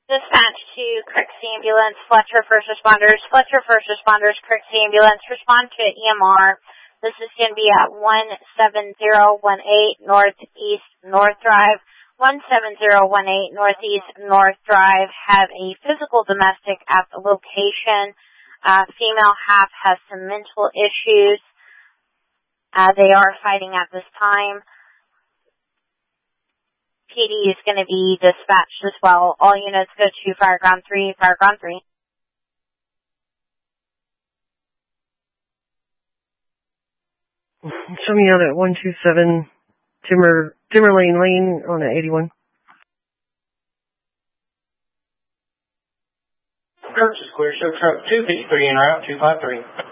Dispatch to Crookston Ambulance, Fletcher First Responders. Fletcher First Responders, Crookston Ambulance, respond to EMR. This is going to be at 17018 Northeast North Drive. 17018 Northeast North Drive. Have a physical domestic at the location. Female half has some mental issues. They are fighting at this time. PD is going to be dispatched as well. All units go to Fireground 3, Fireground 3. Show me out at 127 Timberlane Lane on the 81. Church Square, show truck 253 en route 253.